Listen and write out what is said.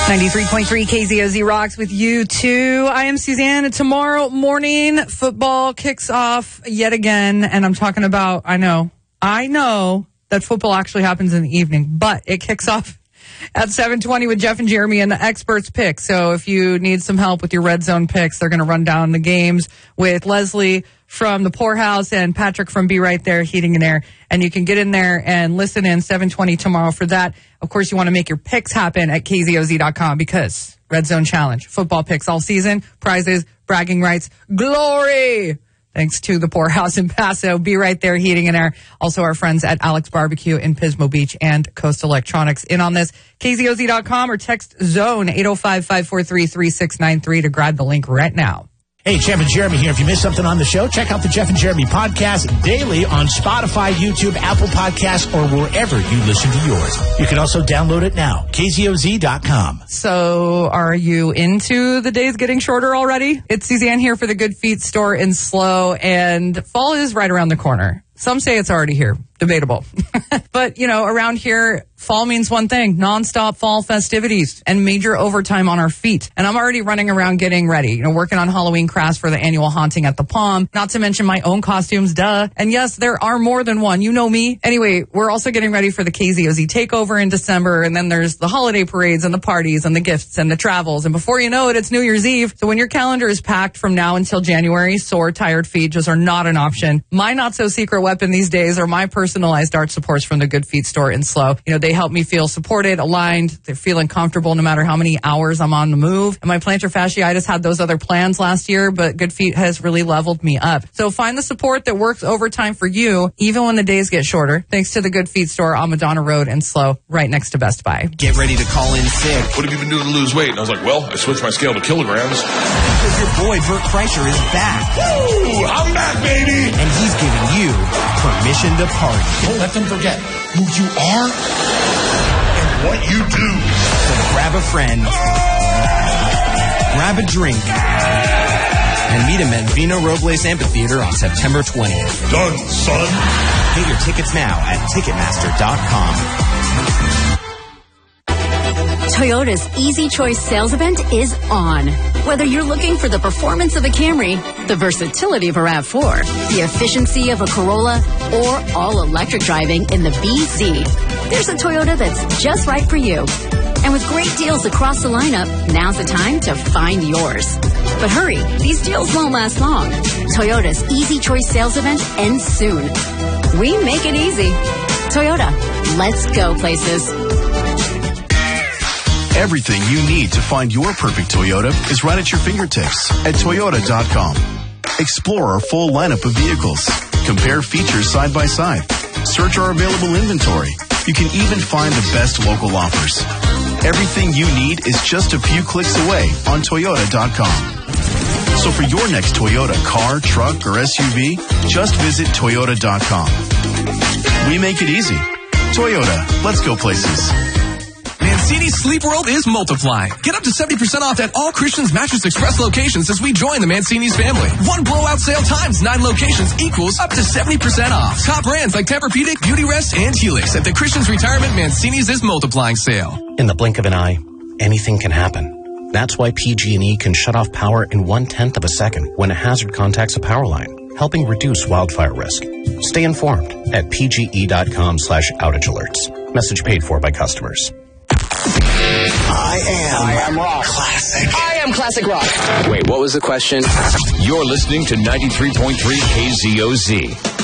93.3 KZOZ rocks with you too. I am Suzanne. Tomorrow morning, football kicks off yet again. And I'm talking about, I know that football actually happens in the evening, but it kicks off at 7:20 with Jeff and Jeremy and the experts pick. So if you need some help with your red zone picks, they're going to run down the games with Leslie from the Poorhouse and Patrick from Be Right There Heating and Air. And you can get in there and listen in 7:20 tomorrow for that. Of course, you want to make your picks happen at KZOZ.com because Red Zone Challenge, football picks all season, prizes, bragging rights, glory. Thanks to the Poorhouse in Paso. Be Right There Heating and Air. Also our friends at Alex Barbecue in Pismo Beach and Coast Electronics. In on this, KZOZ.com or text zone 805-543-3693 to grab the link right now. Hey, Jeff and Jeremy here. If you missed something on the show, check out the Jeff and Jeremy podcast daily on Spotify, YouTube, Apple Podcasts, or wherever you listen to yours. You can also download it now. KZOZ.com. So are you into the days getting shorter already? It's Suzanne here for the Good Feet store in SLO, and fall is right around the corner. Some say it's already here. Debatable. But, around here, fall means one thing, nonstop fall festivities and major overtime on our feet. And I'm already running around getting ready, working on Halloween crafts for the annual Haunting at the Palm, not to mention my own costumes, duh. And yes, there are more than one. You know me. Anyway, we're also getting ready for the KZOZ takeover in December. And then there's the holiday parades and the parties and the gifts and the travels. And before you know it, it's New Year's Eve. So when your calendar is packed from now until January, sore, tired feet just are not an option. My not so secret weapon these days are my personalized art supports from the Good Feet store in SLO. They help me feel supported, aligned. They're feeling comfortable no matter how many hours I'm on the move. And my plantar fasciitis had those other plans last year, but Good Feet has really leveled me up. So find the support that works overtime for you, even when the days get shorter. Thanks to the Good Feet store on Madonna Road in SLO, right next to Best Buy. Get ready to call in sick. What have you been doing to lose weight? And I was like, well, I switched my scale to kilograms. Because your boy, Bert Kreischer, is back. Woo! I'm back, baby! And he's giving you permission to party. Don't let them forget who you are and what you do. So grab a friend, grab a drink, and meet him at Vino Robles Amphitheater on September 20th. Done, son. Get your tickets now at Ticketmaster.com. Toyota's Easy Choice sales event is on. Whether you're looking for the performance of a Camry, the versatility of a RAV4, the efficiency of a Corolla, or all-electric driving in the BZ, there's a Toyota that's just right for you. And with great deals across the lineup, now's the time to find yours. But hurry, these deals won't last long. Toyota's Easy Choice sales event ends soon. We make it easy. Toyota, let's go places. Everything you need to find your perfect Toyota is right at your fingertips at Toyota.com. Explore our full lineup of vehicles. Compare features side by side. Search our available inventory. You can even find the best local offers. Everything you need is just a few clicks away on Toyota.com. So for your next Toyota car, truck, or SUV, just visit Toyota.com. We make it easy. Toyota, let's go places. Mancini's Sleep World is multiplying. Get up to 70% off at all Christian's Mattress Express locations as we join the Mancini's family. One blowout sale times 9 locations equals up to 70% off. Top brands like Tempur-Pedic, Beautyrest, and Helix at the Christian's Retirement Mancini's is multiplying sale. In the blink of an eye, anything can happen. That's why PG&E can shut off power in 1/10 of a second when a hazard contacts a power line, helping reduce wildfire risk. Stay informed at pge.com/outage alerts. Message paid for by customers. I am rock. Classic. I am classic rock. Wait, what was the question? You're listening to 93.3 KZOZ.